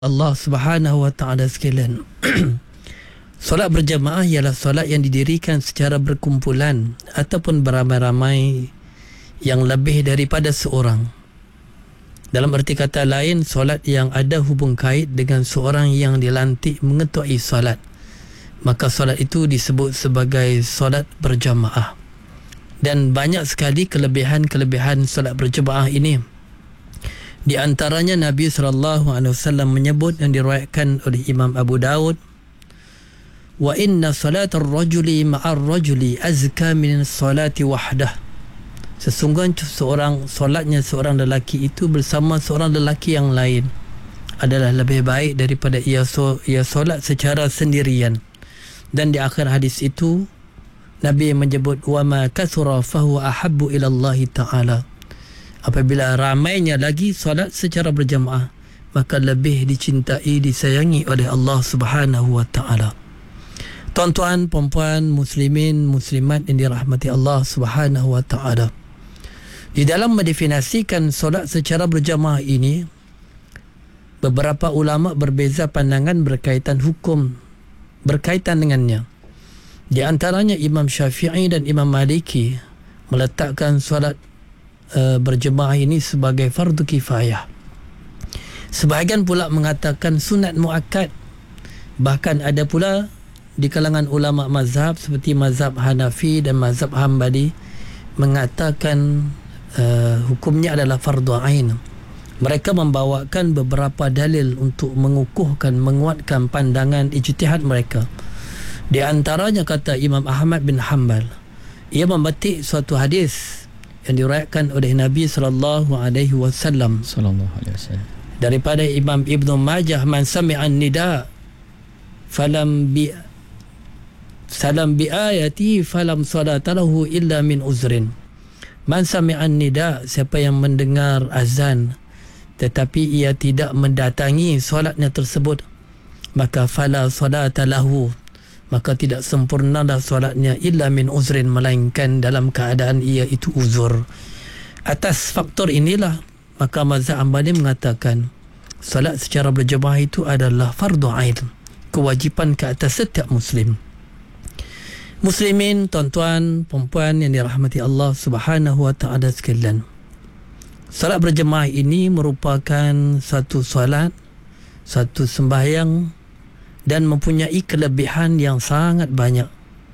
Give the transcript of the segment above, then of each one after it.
Allah Subhanahu wa taala sekalian. Solat berjamaah ialah solat yang didirikan secara berkumpulan ataupun beramai-ramai yang lebih daripada seorang. Dalam erti kata lain, solat yang ada hubung kait dengan seorang yang dilantik mengetuai solat, maka solat itu disebut sebagai solat berjamaah. Dan banyak sekali kelebihan-kelebihan solat berjamaah ini. Di antaranya Nabi SAW menyebut yang diriwayatkan oleh Imam Abu Daud, wa inna salatar rajuli ma'ar rajuli azka min salati wahdah. Sesungguhnya solatnya seorang lelaki itu bersama seorang lelaki yang lain adalah lebih baik daripada ia solat secara sendirian. Dan di akhir hadis itu Nabi menyebut wa ma kathura fahuwa ahabbu ila Allah Ta'ala. Apabila ramainya lagi solat secara berjamaah, maka lebih dicintai, disayangi oleh Allah Subhanahu wa taala. Tuan-tuan, puan-puan, muslimin, muslimat yang dirahmati Allah Subhanahu wa taala. Di dalam mendefinisikan solat secara berjamaah ini, beberapa ulama berbeza pandangan berkaitan hukum berkaitan dengannya. Di antaranya Imam Syafi'i dan Imam Maliki meletakkan solat berjemaah ini sebagai fardu kifayah. Sebahagian pula mengatakan sunat muakkad. Bahkan ada pula di kalangan ulama mazhab seperti mazhab Hanafi dan mazhab Hambali mengatakan hukumnya adalah fardu ain. Mereka membawakan beberapa dalil untuk mengukuhkan, menguatkan pandangan ijtihad mereka. Di antaranya kata Imam Ahmad bin Hanbal, ia memetik suatu hadis yang diriwayatkan oleh Nabi sallallahu alaihi wasallam daripada Imam Ibnu Majah, man sami'an nida falam bi ayati falam salata lahu illa min uzrin. Man sami'an nida, siapa yang mendengar azan tetapi ia tidak mendatangi solatnya tersebut, maka fala salata lahu, maka tidak sempurnalah solatnya illa min uzrin, melainkan dalam keadaan ia itu uzur. Atas faktor inilah maka mazhab Hambali mengatakan solat secara berjemaah itu adalah fardu ain, kewajipan ke atas setiap muslim. Muslimin, tuan-tuan, perempuan yang dirahmati Allah Subhanahu wa taala sekalian, solat berjemaah ini merupakan satu solat, satu sembahyang dan mempunyai kelebihan yang sangat banyak.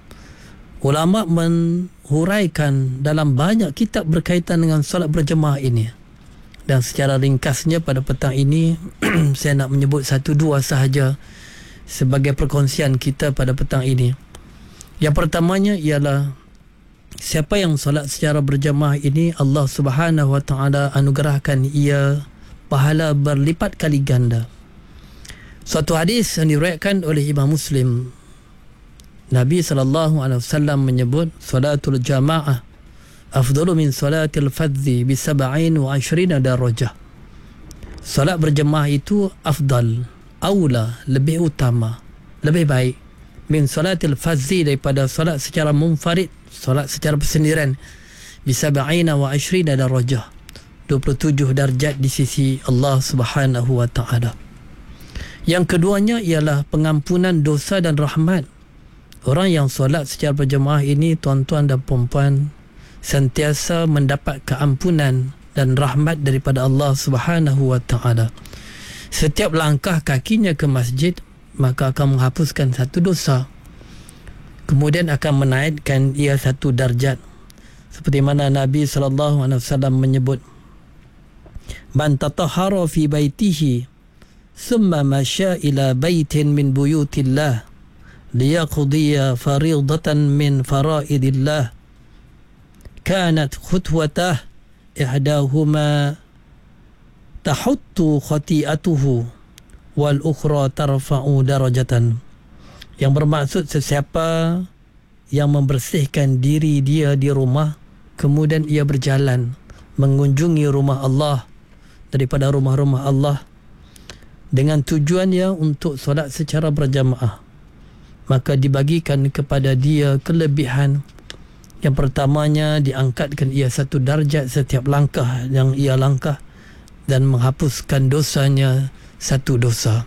Ulama menghuraikan dalam banyak kitab berkaitan dengan solat berjemaah ini. Dan secara ringkasnya pada petang ini saya nak menyebut satu dua sahaja sebagai perkongsian kita pada petang ini. Yang pertamanya ialah siapa yang solat secara berjemaah ini, Allah Subhanahu wa taala anugerahkan ia pahala berlipat kali ganda. Suatu hadis yang diriwayatkan oleh Imam Muslim, Nabi SAW menyebut salatul jamaah afdalu min salatil fadzi bi 27 darajah. Salat berjemaah itu afdal, aula, lebih utama, lebih baik min salatil fadzi, daripada salat secara munfarid, salat secara bersendirian, bi 27 darajah, 27 darjat di sisi Allah Subhanahu wa taala. Yang keduanya ialah pengampunan dosa dan rahmat. Orang yang solat secara berjemaah ini, tuan-tuan dan puan-puan, sentiasa mendapat keampunan dan rahmat daripada Allah Subhanahu wa taala. Setiap langkah kakinya ke masjid maka akan menghapuskan satu dosa, kemudian akan menaikkan ia satu darjat. Seperti mana Nabi SAW menyebut, man tatahhara fi baitihi summa masya ila baitin min buyutillah liyaqdiya fariidatan min faraidillah kanat khutwatah ihdahuma tahuttu khati'atuhu wal ukhra tarfa'u darajatan. Yang bermaksud sesiapa yang membersihkan diri dia di rumah, kemudian ia berjalan mengunjungi rumah Allah daripada rumah-rumah Allah dengan tujuannya untuk solat secara berjamaah, maka dibagikan kepada dia kelebihan. Yang pertamanya, diangkatkan ia satu darjat setiap langkah yang ia langkah dan menghapuskan dosanya satu dosa.